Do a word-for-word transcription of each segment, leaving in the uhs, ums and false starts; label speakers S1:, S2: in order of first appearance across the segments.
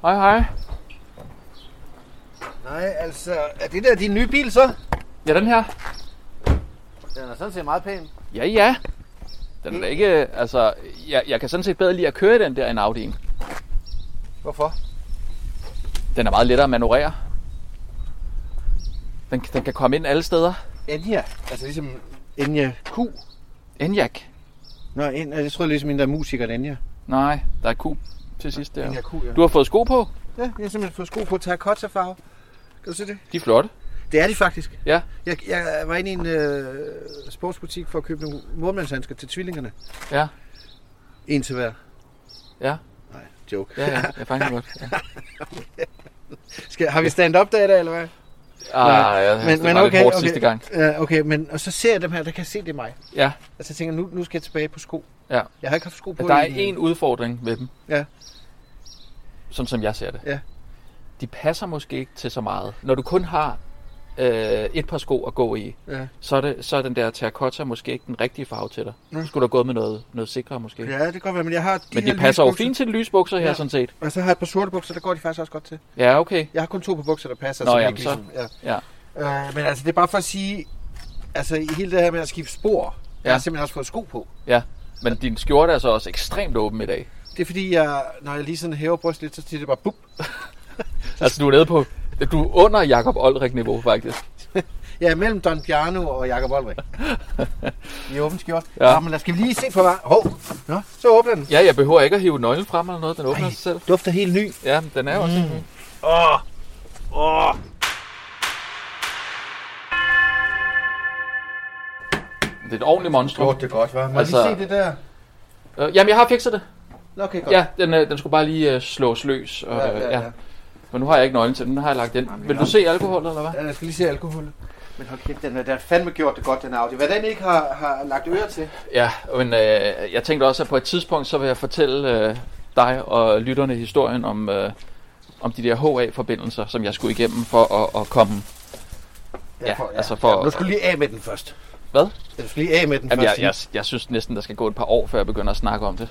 S1: Hej, hej.
S2: Nej, altså, er det der din nye bil så?
S1: Ja, den her.
S2: Den er sådan set meget pæn.
S1: Ja, ja. Den er da ikke, altså, jeg, jeg kan sådan set bedre lide at køre den der end Audi'en.
S2: Hvorfor?
S1: Den er meget lettere at manøvrere. Den, den kan komme ind alle steder.
S2: Enyaq, altså ligesom Enyaq Q.
S1: Enyaq?
S2: Nå, en, jeg tror ligesom en der musiker, Enyaq.
S1: Nej, der er Q til sidst der.
S2: Enyaq Q, ja.
S1: Du har fået sko på?
S2: Ja, jeg har simpelthen fået sko på terracotta-farve. Kan du se det?
S1: De er flotte.
S2: Det er de faktisk.
S1: Ja.
S2: Jeg, jeg var inde i en øh, sportsbutik for at købe nogle målmandshandsker til tvillingerne.
S1: Ja.
S2: En til hver.
S1: Ja.
S2: Nej, joke.
S1: Ja, ja, jeg fanger godt. Ja.
S2: Skal, har vi stand-up dag i dag, eller hvad?
S1: Ah, ja,
S2: men,
S1: det
S2: men
S1: var
S2: okay,
S1: lidt hårdt
S2: okay,
S1: sidste gang.
S2: Ja, okay, men og så ser jeg dem her, der kan jeg se, det er mig.
S1: Ja.
S2: Altså jeg tænker, nu, nu skal jeg tilbage på sko.
S1: Ja.
S2: Jeg har ikke haft sko på.
S1: Der er
S2: i,
S1: en udfordring ved dem.
S2: Ja.
S1: Sådan som jeg ser det.
S2: Ja.
S1: De passer måske ikke til så meget. Når du kun har øh, et par sko at gå i,
S2: Ja.
S1: så, er det, så er den der terracotta måske ikke den rigtige farve til dig.
S2: Mm.
S1: Skulle du have gået med noget, noget sikrere måske.
S2: Ja, det kan godt være, men jeg har de
S1: Men
S2: her
S1: de passer jo
S2: lysbukser.
S1: fint til lysbukser her,
S2: Ja.
S1: sådan set.
S2: Og så har jeg et par sorte bukser, der går de faktisk også godt til.
S1: Ja, okay.
S2: Jeg har kun to par bukser, der passer.
S1: Nå,
S2: så
S1: jamen,
S2: ikke
S1: så-
S2: ligesom, ja.
S1: Ja.
S2: Øh, men altså, det er bare for at sige, altså i hele det her med at skifte spor, ja. jeg
S1: Ja.
S2: har simpelthen også fået sko på.
S1: Ja. Men din skjorte er så også ekstremt åben i dag.
S2: Det er fordi, jeg, når jeg lige sådan hæver bryst lidt, så siger det bare bup.
S1: Altså, du er nede på... Du er under Jakob Olrik-niveau, faktisk.
S2: Jeg er mellem Don Bjarno og Jakob Olrik. I åben skjort.
S1: Ja.
S2: Ja. Men lad skal vi lige se på hvad. Hov, nå, så åbner den.
S1: Ja, jeg behøver ikke at hive nøglen frem eller noget. Den åbner
S2: Ej,
S1: sig selv.
S2: dufter helt ny.
S1: Ja, men den er jo også... Mm.
S2: Åh, åh.
S1: Det er et ordentligt monstrum.
S2: Gjort det godt, hva'? Må
S1: Altså-
S2: altså... lige se det der?
S1: Øh, jamen, jeg har fikset det.
S2: Nå, okay, godt.
S1: Ja, den, øh, den skulle bare lige øh, slås løs. Og,
S2: Ja, ja, ja.
S1: ja. Men nu har jeg ikke nøglen til den. Nu har jeg lagt den.
S2: Jamen,
S1: Vil
S2: ja.
S1: du se alkohol, eller hvad?
S2: Ja, jeg skal lige se alkohol. Men hold kæft, den er, der er fandme gjort det godt, den Audi. Hvad den ikke har, har lagt øre til?
S1: Ja, men øh, jeg tænkte også, at på et tidspunkt, så vil jeg fortælle øh, dig og lytterne historien om, øh, om de der H A-forbindelser, som jeg skulle igennem for at, at komme... Ja, altså for-
S2: Ja, nu skal du lige af med den først.
S1: Hvad?
S2: Ja, du skal lige af med den
S1: Jamen, jeg,
S2: først.
S1: jeg, jeg synes næsten, der skal gå et par år, før jeg begynder at snakke om det.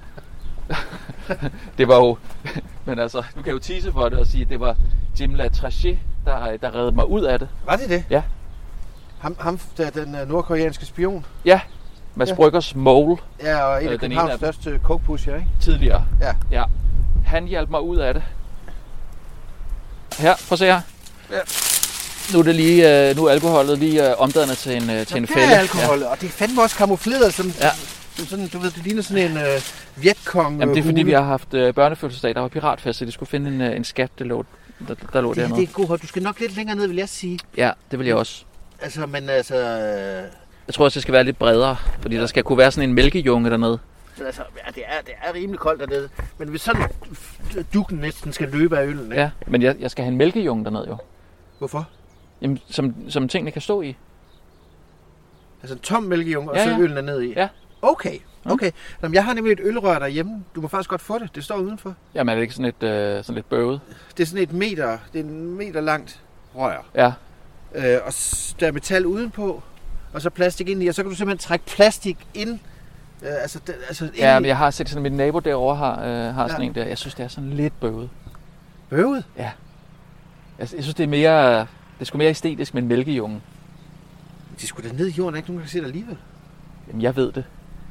S1: Det var jo... Men altså, du kan jo tease for det og sige, at det var Jim Latraché, der, der reddede mig ud af det.
S2: Var det det?
S1: Ja.
S2: Ham, ham der, den uh, nordkoreanske spion.
S1: Ja, Mads
S2: Ja.
S1: Bryggers mole
S2: Ja, og en
S1: Øh,
S2: af
S1: den
S2: Københavns
S1: ene af dem.
S2: største coke-pusher, ikke?
S1: tidligere.
S2: Ja.
S1: Ja. Han hjalp mig ud af det. Her, prøv at se her.
S2: Ja.
S1: Nu er det lige, øh, nu er alkoholet lige øh, omdannet til en, øh, til en
S2: det
S1: fælde.
S2: er alkohol, og det er fandme også kamufleret som,
S1: Ja.
S2: som sådan, du ved, det ligner sådan en uh, Vietkong.
S1: Jamen, det er fordi,
S2: hule.
S1: vi har haft øh, børnefødselsdag. Der var piratfest, så de skulle finde en, øh, en skat, der lå, der, der lå
S2: det, det
S1: dernede.
S2: er god hold. Du skal nok lidt længere ned, vil jeg sige.
S1: Ja, det vil jeg også.
S2: Altså, men altså... Øh,
S1: Jeg tror også, det skal være lidt bredere, fordi der skal kunne være sådan en mælkejunge dernede.
S2: altså ja, det, er, det er rimelig koldt dernede. Men hvis sådan dukken næsten skal løbe af øllen, ikke?
S1: Ja, men jeg, jeg skal have en mælkejunge dernede jo.
S2: Hvorfor?
S1: Jamen, som, som tingene kan stå i.
S2: Altså en tom mælkejunge, og
S1: Ja,
S2: så
S1: ja.
S2: øllen er nede i?
S1: Ja.
S2: Okay, okay. Jamen, jeg har nemlig et ølrør derhjemme. Du må faktisk godt få det. Det står udenfor.
S1: Jamen, er det ikke sådan, et, øh, sådan lidt bøvet?
S2: Det er sådan et meter, det er en meter langt rør.
S1: Ja.
S2: Øh, og s- der er metal udenpå, og så plastik ind i, og så kan du simpelthen trække plastik ind. Øh, altså, det, altså ind
S1: Ja,
S2: i
S1: men jeg har set sådan, min nabo derovre har, øh, har sådan
S2: Ja.
S1: en der. Jeg synes, det er sådan lidt bøvet.
S2: bøvet.
S1: Jeg, jeg synes, det er mere, det er sgu mere æstetisk med en mælkejunge.
S2: De skulle da ned i jorden, ikke nogen der kan se det alligevel.
S1: Jamen, jeg ved det.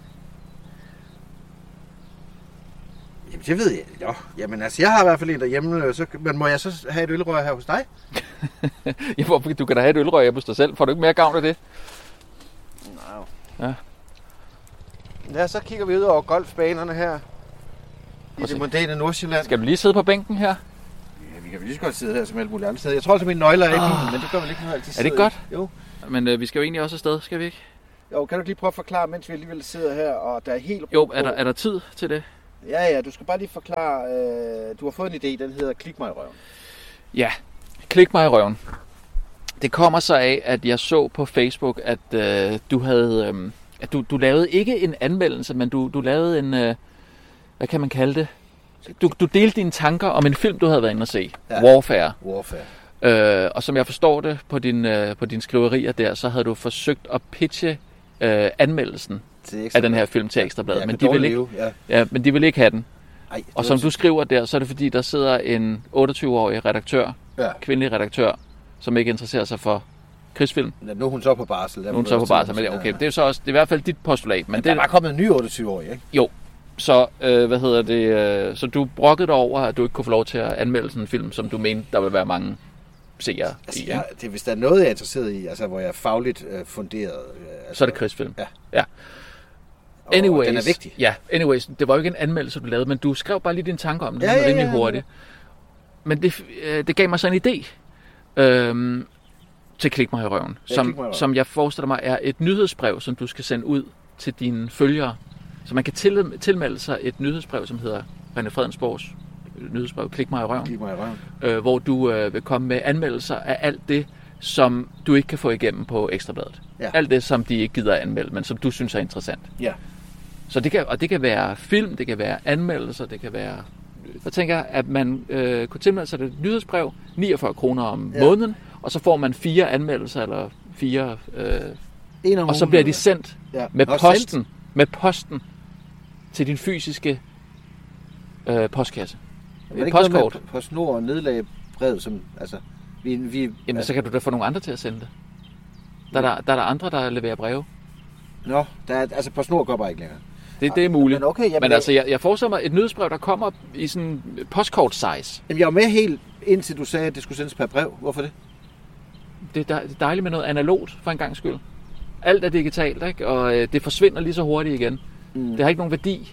S2: Jamen, det ved jeg. Jo. Jamen, altså, jeg har i hvert fald en derhjemme, øh, så, men må jeg så have et ølrør her hos dig?
S1: Ja, hvorfor- du kan da have et ølrør hjemme hos dig selv. Får du ikke mere gavn af det?
S2: Nej.
S1: Ja.
S2: Ja, så kigger vi ud over golfbanerne her. I
S1: Prøv at se.
S2: det moderne Nordsjælland.
S1: Skal du lige sidde på bænken her?
S2: Ja, vi kan vel lige så godt sidde her som alt muligt andet sted. Jeg tror altså, mine nøgler er i bilen, men det gør vel ikke noget altid.
S1: Er det ikke godt?
S2: Jo.
S1: Men øh, vi skal jo egentlig også afsted, skal vi ikke?
S2: Jo, kan du lige prøve at forklare, mens vi alligevel sidder her, og der er helt ro
S1: Jo,
S2: på.
S1: er der, er der tid til det?
S2: Ja, ja, du skal bare lige forklare. Øh, du har fået en idé, den hedder Klik mig i røven.
S1: Ja, klik mig i røven. Det kommer så af, at jeg så på Facebook, at øh, du havde, øh, at du, du lavede ikke en anmeldelse, men du, du lavede en, øh, hvad kan man kalde det? Du, du delte dine tanker om en film, du havde været inde at se.
S2: Ja.
S1: Warfare.
S2: Warfare.
S1: Øh, og som jeg forstår det på, din, øh, på dine skriverier der, så havde du forsøgt at pitche øh, anmeldelsen af den her film til Ekstrabladet.
S2: Ja,
S1: men, de ville ikke,
S2: ja.
S1: ja, men de ville ikke have den.
S2: Ej,
S1: Og som du skriver der, så er det fordi, der sidder en otteogtyve-årig redaktør,
S2: ja.
S1: kvindelig redaktør, som ikke interesserer sig for krigsfilm.
S2: Ja, nu er hun så på barsel.
S1: Nu er hun så på barsel, men okay, det er så også, det er i hvert fald dit postulat. Men, men
S2: der
S1: det
S2: er bare kommet en ny otteogtyve-årig, ikke?
S1: Jo, så øh, hvad hedder det, øh, så du brokkede dig over, at du ikke kunne få lov til at anmelde sådan en film, som du mente, der vil være mange seere
S2: altså,
S1: i.
S2: Ja, det, hvis der er noget, jeg er interesseret i, altså hvor jeg er fagligt øh, funderet. Øh, altså,
S1: så er det krigsfilm.
S2: Ja.
S1: ja.
S2: Og,
S1: anyways,
S2: og den er vigtig.
S1: Ja, anyways, det var jo ikke en anmeldelse, du lavede, men du skrev bare lige dine tanker om det,
S2: ja, ja,
S1: rimelig
S2: ja, ja.
S1: hurtigt. Men det, øh, det gav mig så en idé øh, til Klik mig i røven,
S2: ja,
S1: som,
S2: mig i røven, som
S1: jeg forestiller mig er et nyhedsbrev, som du skal sende ud til dine følgere. Så man kan til, tilmelde sig et nyhedsbrev, som hedder René Fredensborgs nyhedsbrev, Klik mig i røven,
S2: Klik mig i røven.
S1: Øh, hvor du øh, vil komme med anmeldelser af alt det, som du ikke kan få igennem på Ekstrabladet.
S2: Ja.
S1: Alt det, som de ikke gider anmelde, men som du synes er interessant.
S2: Ja.
S1: Så det kan, og det kan være film, det kan være anmeldelser, det kan være... Så tænker jeg, at man øh, kunne tilmelde sig et nyhedsbrev, niogfyrre kroner om ja. måneden, og så får man fire anmeldelser, eller fire... Øh,
S2: en
S1: og så bliver de sendt
S2: ja.
S1: med
S2: Nå,
S1: posten,
S2: sendt.
S1: med posten til din fysiske øh, postkasse.
S2: Men
S1: Et postkort.
S2: På snor og nedlag brevet, som... Altså, vi, vi,
S1: Jamen,
S2: altså,
S1: så kan du da få nogle andre til at sende det. Der er der, der, er der andre, der leverer breve.
S2: Nå, der er, altså på snor går bare ikke længere.
S1: Det, det er muligt.
S2: Men, okay, jamen,
S1: men altså, jeg, jeg forestiller mig et nyhedsbrev, der kommer i sådan postkort-size.
S2: Jamen, jeg var med helt indtil du sagde, at det skulle sendes per brev. Hvorfor det?
S1: Det er dejligt med noget analogt, for en gang skyld. Alt er digitalt, ikke? Og øh, det forsvinder lige så hurtigt igen. Mm. Det har ikke nogen værdi.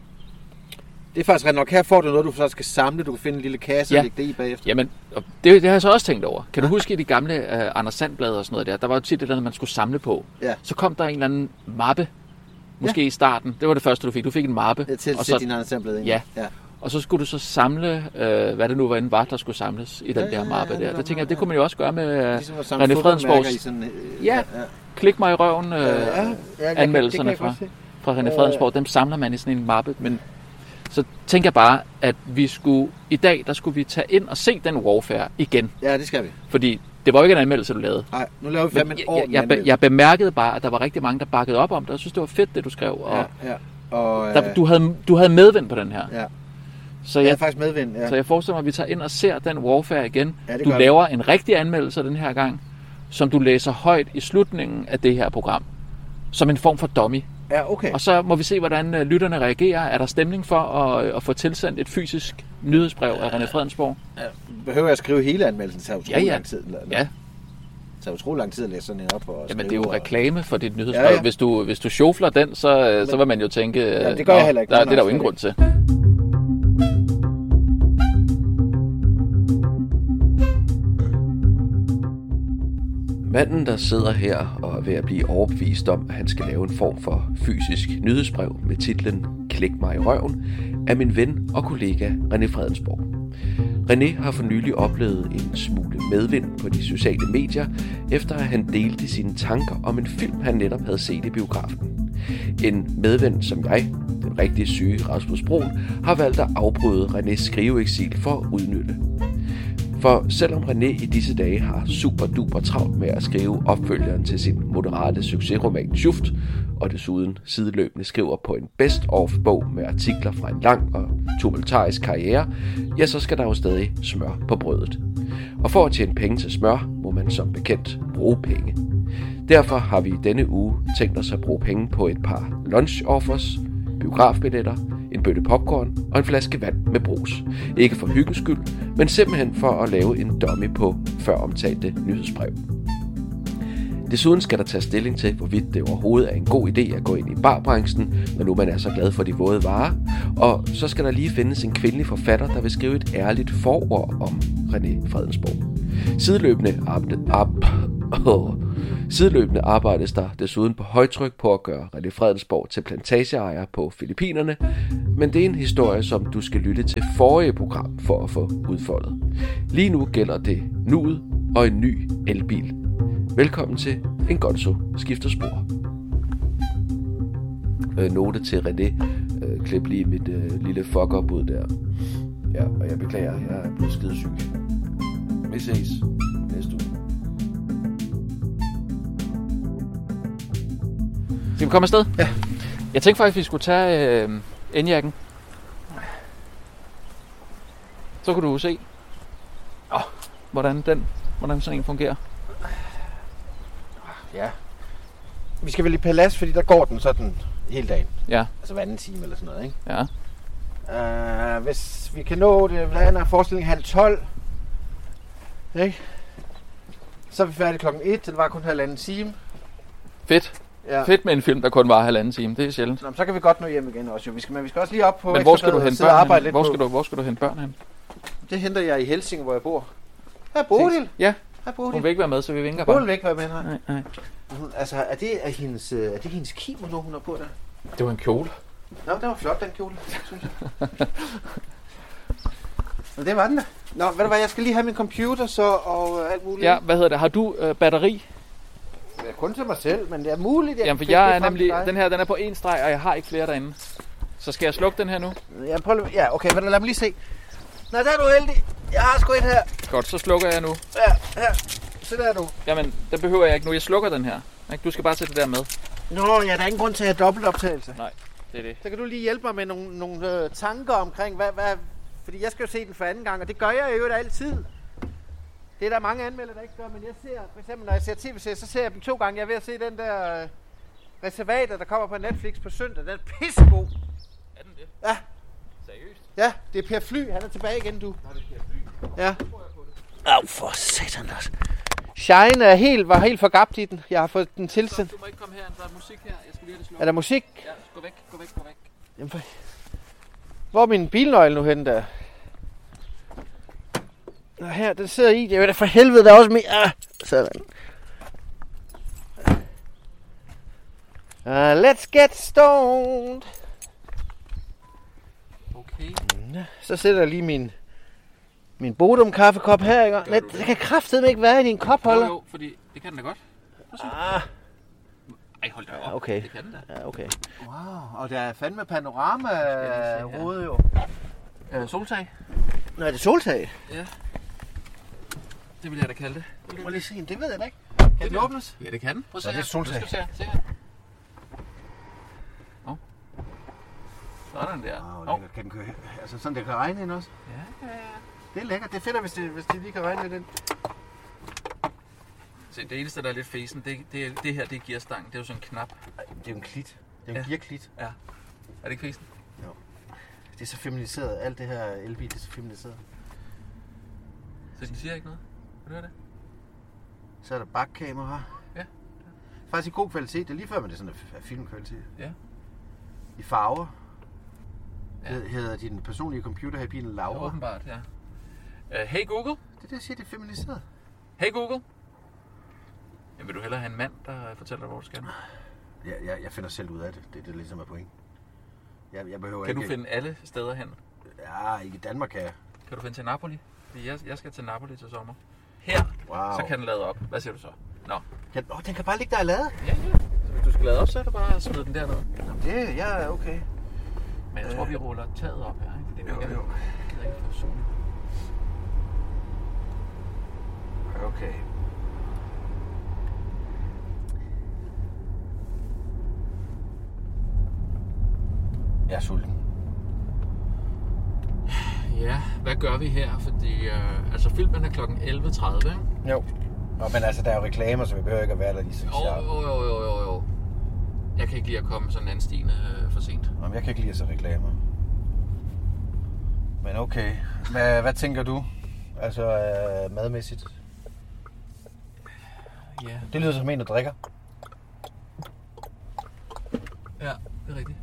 S2: Det er faktisk ret nok. Her får du noget, du så skal samle. Du kan finde en lille kasse
S1: ja.
S2: og lægge det i bagefter.
S1: Jamen, det, det har jeg så også tænkt over. Kan du huske i de gamle uh, Anders Sandblade og sådan noget der? Der var jo tit det der, man skulle samle på.
S2: Ja.
S1: Så kom der en eller anden mappe, måske ja. i starten. Det var det første, du fik. Du fik en mappe.
S2: Ja, til at sætte din Anders Sandblade ind.
S1: Ja.
S2: ja.
S1: Og så skulle du så samle, øh, hvad det nu var, en var, der skulle samles i den ja, der mappe ja, ja, der. Der tænker jeg, det kunne man jo også gøre med ligesom René Fredensborgs.
S2: Sådan, øh,
S1: ja, ja, Klik mig i røven, øh, ja, ja, anmeldelserne
S2: kan,
S1: fra, fra René Fredensborg. Dem samler man i sådan en mappe. Men så tænker jeg bare, at vi skulle i dag, der skulle vi tage ind og se den Warfare igen.
S2: Ja, det skal vi.
S1: Fordi det var jo ikke en anmeldelse, du lavede.
S2: Nej, nu laver vi fandme en ordentlig
S1: jeg, jeg, jeg bemærkede bare, at der var rigtig mange, der bakkede op om det. Jeg synes, det var fedt, det du skrev. Og
S2: ja, ja. Og, øh...
S1: der, du, havde, du havde medvind på den her.
S2: Ja.
S1: Så
S2: jeg,
S1: jeg,
S2: jeg er faktisk medvind, ja.
S1: Så jeg forestiller mig, at vi tager ind og ser den Warfare igen.
S2: Ja,
S1: du laver vi. en rigtig anmeldelse den her gang, som du læser højt i slutningen af det her program. Som en form for dummy.
S2: Ja, okay.
S1: Og så må vi se, hvordan lytterne reagerer. Er der stemning for at, at få tilsendt et fysisk nyhedsbrev af René Fredensborg?
S2: Ja. Behøver jeg at skrive hele anmeldelsen? Det tager utrolig
S1: ja, ja.
S2: lang tid. Eller?
S1: Ja.
S2: Det tager utrolig lang tid at læse sådan en op. Og
S1: Jamen, det er jo reklame for dit nyhedsbrev.
S2: Ja, ja.
S1: Hvis du, hvis du sjofler den, så, Men, så vil man jo tænke...
S2: Ja, det gør jeg heller ikke.
S1: Der, det er der jo ingen grund til. Manden, der sidder her og er ved at blive overbevist om, at han skal lave en form for fysisk nyhedsbrev med titlen Klik mig i røven, er min ven og kollega René Fredensborg. René har for nylig oplevet en smule medvind på de sociale medier, efter at han delte sine tanker om en film, han netop havde set i biografen. En medvind, som jeg, den rigtig syge Rasmus Broen, har valgt at afbryde Renés skriveeksil for at udnytte. For selvom René i disse dage har super duper travlt med at skrive opfølgeren til sin moderate succesroman Schuft, og desuden sideløbende skriver på en best-of-bog med artikler fra en lang og tumultarisk karriere, ja, så skal der jo stadig smør på brødet. Og for at tjene penge til smør, må man som bekendt bruge penge. Derfor har vi denne uge tænkt os at bruge penge på et par lunch-offers, biografbilletter, en bøtte popcorn og en flaske vand med brus. Ikke for hyggens skyld, men simpelthen for at lave en dummy på før omtalte nyhedsbrev. Desuden skal der tage stilling til, hvorvidt det overhovedet er en god idé at gå ind i barbranchen, når nu man er så glad for de våde varer. Og så skal der lige findes en kvindelig forfatter, der vil skrive et ærligt forord om René Fredensborg. Sideløbende arbejde, ab, oh, Sideløbende arbejdes der desuden på højtryk på at gøre René Fredensborg til plantageejer på Filippinerne, men det er en historie, som du skal lytte til forrige program for at få udfoldet. Lige nu gælder det nuet og en ny elbil. Velkommen til En Gonzo skifter spor. Øh, note til René. Øh, klip lige mit øh, lille fuck-up ud der. Ja, og jeg beklager, jeg er blevet skidesyg. Vi ses næste uge. Skal vi komme afsted?
S2: Ja.
S1: Jeg tænkte faktisk, at vi skulle tage øh, indjakken. Så kan du se, oh, hvordan, den, hvordan sådan en fungerer.
S2: Ja. Vi skal vel i Palads, fordi der går den sådan hele dagen.
S1: Ja.
S2: Altså hver anden time eller sådan noget, ikke?
S1: Ja.
S2: Uh, hvis vi kan nå det, hvad er forestillingen halv tolv? Ikke? Så er vi færdige klokken et, det var kun halvanden time.
S1: Fedt. Ja. Fedt med en film, der kun var halvanden time. Det er sjældent.
S2: Nå, så kan vi godt nå hjem igen også. Jo. Vi skal, men vi skal også lige op på...
S1: Men hvor skal du hente børn hen? Hvor skal du, hvor skal du hente børn hen?
S2: Det henter jeg i Helsinge, hvor jeg bor. Her Bodil.
S1: Ja.
S2: Her Bodil.
S1: Hun vil ikke være med, så vi vinker bare.
S2: Hun vil ikke være med her.
S1: Nej, nej.
S2: Hun, altså, er det, er, hendes, er det hendes kimono, hun har på der?
S1: Det var en kjole.
S2: Nå, det var flot, den kjole, synes jeg. Nå, det var den da. Nå, ved du hvad, jeg skal lige have min computer så, og øh, alt muligt.
S1: Ja, hvad hedder det? Har du øh, batteri?
S2: Ja, kun til mig selv, men det er muligt. Jeg
S1: Jamen, for jeg er nemlig... Den her, den er på en streg, og jeg har ikke flere derinde. Så skal jeg slukke den her nu?
S2: Ja, prøv, ja okay, men lad mig lige se. Nå, der er du heldig. Jeg har sgu et her.
S1: Godt, så slukker jeg nu.
S2: Ja, her. Så der er du.
S1: Jamen, det behøver jeg ikke nu. Jeg slukker den her. Du skal bare sætte det der med.
S2: Nå, ja, der er ingen grund til at have dobbeltoptagelse.
S1: Nej, det er det.
S2: Så kan du lige hjælpe mig med nogle, nogle øh, tanker omkring, hvad, hvad... Fordi jeg skal jo se den for anden gang, og det gør jeg jo altid. Det er der mange anmeldere, der ikke gør, men jeg ser, for eksempel når jeg ser tv-serier, så ser jeg dem to gange. Jeg er ved at se den der øh, Reservater, der kommer på Netflix på søndag. Den er pissegod.
S1: Er den det?
S2: Ja.
S1: Seriøst?
S2: Ja, det er Per Fly. Han er tilbage igen, du.
S1: Nå, det er Per Fly.
S2: Ja. Au, for satan også. Shine er helt, var helt forgabt i den. Jeg har fået den tilsendt.
S1: Du må ikke komme her, der er musik her. Jeg skal lige have det slukket.
S2: Er der musik?
S1: Ja, gå væk, gå væk, gå væk.
S2: Jamen, for... Hvor er min bilnøgle nu henne der? Nå, her, den sidder i. Jeg ved da for helvede, der er også mere. Ah, sådan. Uh, let's get stoned.
S1: Okay.
S2: Så sætter jeg lige min, min Bodum kaffekop her, ikke? Det, det kan kraftedeme ikke være i din kopholder.
S1: Jo, jo, fordi det kan den da godt.
S2: Ah.
S1: Ej, hold da op.
S2: Ja, okay.
S1: Det kan den da.
S2: Ja, okay. Wow, og der er fandme panorama-rode jo.
S1: Øh, soltag?
S2: Nå, er det soltag?
S1: Ja. Det vil jeg da kalde det.
S2: Må lige se, det ved jeg da ikke. Kan den åbnes?
S1: Ja, det kan den. Prøv at se
S2: her. Det er soltag.
S1: Nu skal vi se her. Se her. Nå. Sådan der.
S2: Wow, lækkert. Kan den køre her? Altså sådan, det kan regne ind også?
S1: Ja, ja, ja.
S2: Det er lækkert. Det er fedt, hvis det, hvis det lige kan regne lidt ind.
S1: Se, det eneste, der er lidt fesen, det, det, det her, det er gearstangen. Det er jo sådan en knap.
S2: Ej, det er jo en klit. Det er jo en
S1: Ja.
S2: gearklit.
S1: Ja. Er det ikke fesen?
S2: Jo. Det er så feminiseret. Alt det her elbil, det er så feminiseret.
S1: Så den siger ikke noget? Kan du høre det?
S2: Så er der bakkamera.
S1: Ja.
S2: Faktisk i god kvalitet. Det er lige før, men det er sådan en filmkvalitet.
S1: Ja.
S2: I farver.
S1: Ja.
S2: Ja. Hedder din personlige computer her i bilen Laura?
S1: Ja, åbenbart, ja. Uh, hey Google.
S2: Det er det, jeg siger, det er feminiseret.
S1: Hey Google. Jamen, vil du hellere have en mand, der fortæller dig, hvor du skal?
S2: Ja, jeg, jeg finder selv ud af det. Det er det, ligesom er point. Jeg, jeg behøver
S1: Kan
S2: ikke...
S1: du finde alle steder hen?
S2: Ja, ikke i Danmark kan jeg.
S1: Kan du finde til Napoli? Fordi jeg, jeg skal til Napoli til sommer. Her,
S2: Wow.
S1: så kan den lade op. Hvad siger du så? Nå.
S2: Kan, åh, den kan bare ligge der og lade.
S1: Ja, ja. Så hvis du skal lade op, så er det bare at smide den derned.
S2: Nå, det ja, er okay.
S1: Men jeg tror, vi ruller taget op her, ikke? Fordi
S2: Jo,
S1: vi ikke
S2: jo.
S1: Jeg gider ikke få solen.
S2: Okay. Jeg er sulten.
S1: Ja, hvad gør vi her? Fordi øh, altså filmen er klokken elleve tredive, ikke?
S2: Jo. Nå, men altså, der er jo reklamer, så vi behøver ikke at være der lige så
S1: Jo,
S2: sharp.
S1: jo, jo, jo, jo, jo. Jeg kan ikke lide at komme sådan anstigende øh, for sent.
S2: Nå, men jeg kan ikke lide at se reklamer. Men okay. Hvad, hvad tænker du? Altså, øh, madmæssigt?
S1: Ja.
S2: Det lyder som en, der drikker.
S1: Ja, det er rigtigt.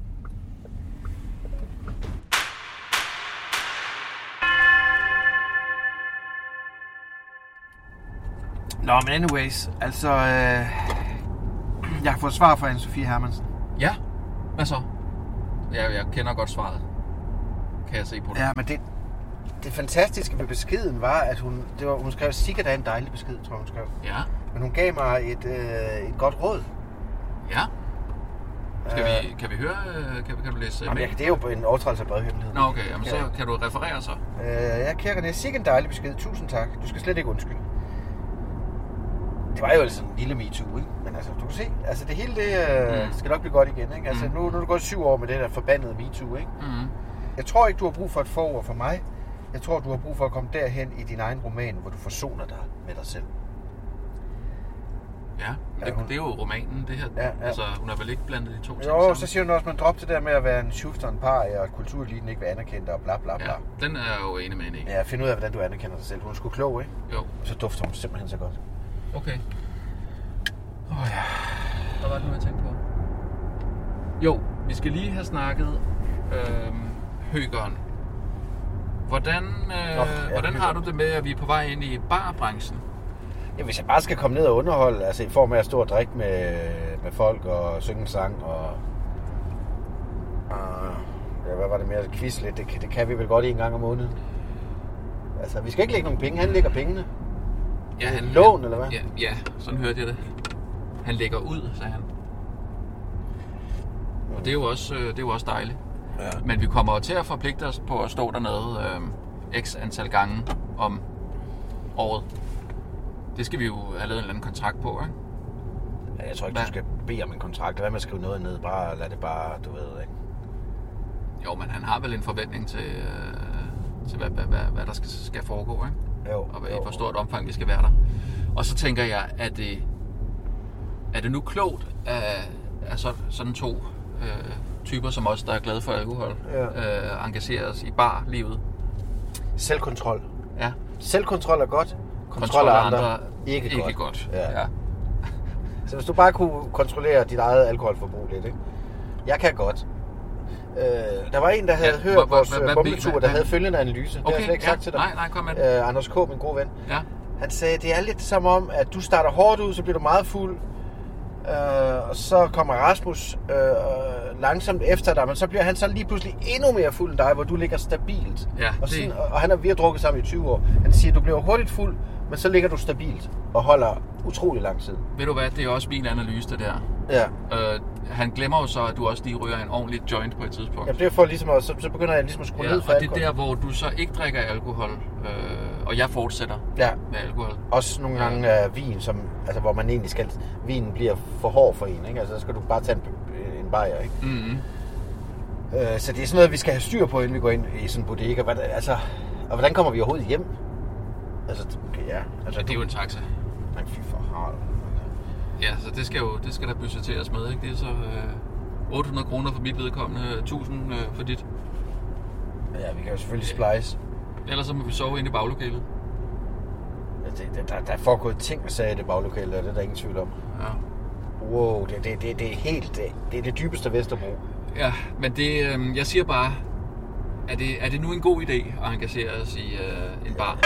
S2: Nå, men anyways, altså... Øh, jeg har fået svar fra Anne-Sophie Hermansen.
S1: Ja, hvad så? Ja, jeg kender godt svaret. Kan jeg se på det?
S2: Ja, men det, det fantastiske ved beskeden var, at hun, det var, hun skrev, sikkert er en dejlig besked, tror jeg, hun skrev.
S1: Ja.
S2: Men hun gav mig et, øh, et godt råd.
S1: Ja. Skal vi, kan vi høre, øh, kan, kan du læse
S2: Jamen,
S1: med?
S2: jeg, det er jo en overtrædelse af brevhemmelighed.
S1: Nå, okay, jamen, så
S2: Ja.
S1: kan du referere så.
S2: Øh, ja, Kirkenes, sikkert en dejlig besked. Tusind tak. Du skal slet ikke undskylde. Det var jo altså en lille MeToo, ikke? Men altså, du kan se, altså det hele det øh,
S1: Mm.
S2: skal nok blive godt igen, ikke? Altså
S1: Mm.
S2: nu, nu er det gået syv år med det der forbandede MeToo, ikke?
S1: Mm-hmm.
S2: Jeg tror ikke, du har brug for et forord for mig, Jeg tror, du har brug for at komme derhen i din egen roman, hvor du forsoner dig med dig selv.
S1: Ja, det,
S2: ja hun...
S1: det er jo romanen, det her.
S2: Ja, ja.
S1: Altså, hun har vel ikke blandet de to ting
S2: Jo,
S1: sammen?
S2: så siger hun også, at man dropper det der med at være en schufter, en par, og at kultureliten ikke vil anerkende og bla bla bla.
S1: Ja, den er jeg jo enig med hende i.
S2: Ja, find ud af, hvordan du anerkender dig selv. Hun er sgu klog, ikke?
S1: Jo.
S2: Så dufter hun simpelthen så godt.
S1: Okay. Åh oh, ja. Hvad var det nu, jeg tænkte på? Jo, vi skal lige have snakket øh, Høgeren. Hvordan, øh,
S2: Nå, ja,
S1: hvordan har du det med, at vi er på vej ind i barbranchen?
S2: Ja, hvis jeg bare skal komme ned og underholde, altså i form af at stå og drikke med, med folk og synge en sang og... Uh, ja, hvad var det mere? Quiz lidt, det, det kan vi vel godt en gang om måneden. Altså, vi skal ikke lægge nogen penge, han lægger pengene.
S1: Ja, han,
S2: lån,
S1: han,
S2: eller hvad?
S1: Ja, ja, sådan hørte jeg det. Han lægger ud, sagde han. Og det er jo også, det er jo også dejligt.
S2: Ja. Men
S1: vi kommer til at forpligte os på at stå dernede øh, x antal gange om året. Det skal vi jo have lavet en eller anden kontrakt på, ikke?
S2: Ja, jeg tror ikke,
S1: hvad?
S2: Du skal bede om en kontrakt. Lad være med at skrive noget ned. Bare lad det bare, du ved, ikke?
S1: Jo, men han har vel en forventning til, øh, til hvad, hvad, hvad, hvad der skal, skal foregå, ikke?
S2: Jo.
S1: Og i
S2: jo.
S1: hvor stort omfang vi skal være der. Og så tænker jeg, at det, er det nu klogt af, af så, sådan to øh, typer som os, der er glade for alkohol,
S2: ja.
S1: øh, engagerer os i barlivet?
S2: Selvkontrol.
S1: Ja.
S2: Selvkontrol er godt. Kontrol,
S1: Kontrol af andre,
S2: andre ikke,
S1: ikke
S2: godt.
S1: godt.
S2: Ja.
S1: Ja.
S2: Så hvis du bare kunne kontrollere dit eget alkoholforbrug lidt, ikke? Jeg kan godt. Øh, der var en, der havde
S1: Ja,
S2: hørt
S1: hva, hva,
S2: vores
S1: hva, hva,
S2: bumletur,
S1: hva,
S2: der
S1: hva,
S2: havde følgende analyse. Det
S1: okay,
S2: har jeg slet ikke
S1: ja,
S2: sagt til dig.
S1: Nej, nej, kom med.
S2: Øh, Anders K., min gode ven.
S1: Ja.
S2: Han sagde, det er lidt som om, at du starter hårdt ud, så bliver du meget fuld. Øh, og så kommer Rasmus øh, langsomt efter dig, men så bliver han så lige pludselig endnu mere fuld end dig, hvor du ligger stabilt.
S1: Ja,
S2: og,
S1: det...
S2: sådan, og han har vi har drukket sammen i tyve år. Han siger, at du bliver hurtigt fuld, men så ligger du stabilt og holder utrolig lang tid.
S1: Ved du hvad, det er også min analyse, det der.
S2: Ja.
S1: Øh, han glemmer jo så, at du også lige ryger en ordentlig joint på et tidspunkt.
S2: Jamen det er for ligesom at, så, så begynder jeg ligesom at skrue
S1: ja,
S2: ned for
S1: og
S2: alkohol.
S1: det er der, hvor du så ikke drikker alkohol, øh, og jeg fortsætter
S2: ja.
S1: med alkohol.
S2: Også nogle gange ja. uh, vin, som, altså, hvor man egentlig skal, vinen bliver for hård for en, ikke? Altså så skal du bare tage en, en bajer, ikke?
S1: Mm-hmm.
S2: Uh, så det er sådan noget, vi skal have styr på, inden vi går ind i sådan en bodega. Hvad, altså, og hvordan kommer vi overhovedet hjem? Altså, okay, ja. Altså,
S1: ja, det er jo en taxa.
S2: Nej, fy for hardt.
S1: Ja, så det skal jo, det skal der budgetteres med, ikke? Det er så øh, otte hundrede kroner for mit vedkommende, tusind øh, for dit.
S2: Ja, vi kan jo selvfølgelig splice.
S1: Ellers så må vi sove inde i baglokalet.
S2: Ja, det, der, der er foregået ting og sager i det baglokale, og det er der ingen tvivl om.
S1: Ja.
S2: Wow, det, det, det, det er helt, det, det er det dybeste Vesterbro.
S1: Ja, men det, øh, jeg siger bare, er det, er det nu en god idé at engagere os i øh, en bar?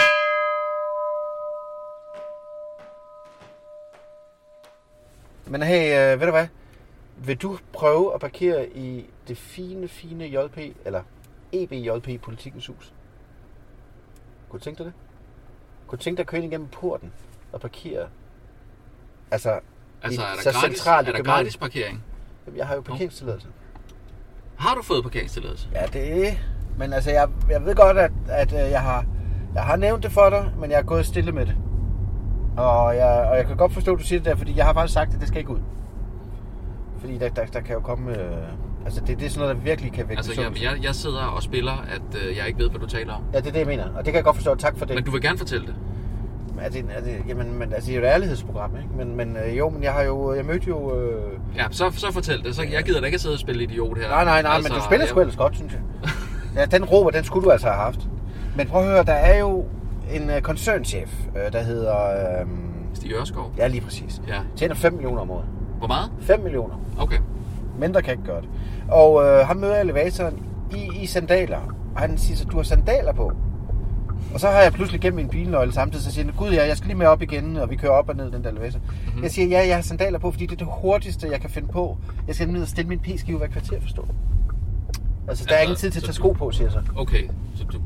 S2: Men hey, øh, ved du hvad? Vil du prøve at parkere i det fine, fine J P, eller E B J P Politikens Hus? Kunne du tænke dig det? Kunne du tænke dig at køre ind igennem porten og parkere? Altså,
S1: altså
S2: i,
S1: er der,
S2: så
S1: gratis,
S2: centralt
S1: er der gratis parkering?
S2: Jamen, jeg har jo parkeringstilladelse.
S1: Har du fået parkeringstilladelse?
S2: Ja, det er... Men altså, jeg, jeg ved godt, at, at jeg, har, jeg har nævnt det for dig, men jeg er gået stille med det. Og jeg, og jeg kan godt forstå, at du siger det der, fordi jeg har faktisk sagt, at det skal ikke ud. Fordi der, der, der kan jo komme... Øh, altså, det, det er sådan noget, der virkelig kan vække
S1: Altså, jeg, jeg, jeg sidder og spiller, at øh, jeg ikke ved, hvad du taler om.
S2: Ja, det er det, jeg mener. Og det kan jeg godt forstå. Tak for det.
S1: Men du vil gerne fortælle det?
S2: Er det, er det jamen, men, altså, det er jo et ærlighedsprogram, ikke? Men, men øh, jo, men jeg har jo... Jeg mødte jo... Øh...
S1: Ja, så, så fortæl det. Så jeg gider da ikke at sidde og spille idiot her.
S2: Nej, nej, nej, altså, men du spiller jeg... sgu ellers godt, synes jeg. Ja, den råber, den skulle du altså have haft. Men prøv at høre, der er jo en øh, koncernchef, øh, der hedder... Øh,
S1: Stig Ørskov?
S2: Ja, lige præcis.
S1: Ja.
S2: Tjener fem millioner om året.
S1: Hvor meget?
S2: fem millioner.
S1: Okay.
S2: Mindre kan ikke gøre det. Og øh, han møder elevatoren i, i sandaler. Og han siger så, du har sandaler på. Og så har jeg pludselig gemt min bilnøgle samtidig, så siger han, gud ja, jeg skal lige med op igen, og vi kører op og ned den der elevator. Mm-hmm. Jeg siger, ja, jeg har sandaler på, fordi det er det hurtigste, jeg kan finde på. Jeg skal ned og stille min p-skive hver kvarter, forstå. Altså, der altså, er ingen tid til at tage sko på, siger jeg så.
S1: Okay, så du